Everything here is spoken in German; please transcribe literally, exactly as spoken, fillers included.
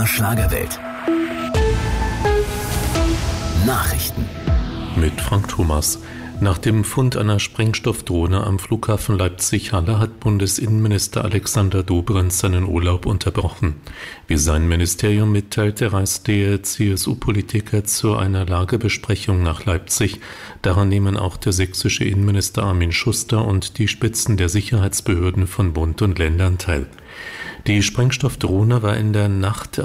H Schlagerwelt. Nachrichten mit Frank Thomas. Nach dem Fund einer Sprengstoffdrohne am Flughafen Leipzig-Halle hat Bundesinnenminister Alexander Dobrindt seinen Urlaub unterbrochen. Wie sein Ministerium mitteilte, reist der C S U-Politiker zu einer Lagebesprechung nach Leipzig. Daran nehmen auch der sächsische Innenminister Armin Schuster und die Spitzen der Sicherheitsbehörden von Bund und Ländern teil. Die Sprengstoffdrohne war in der Nacht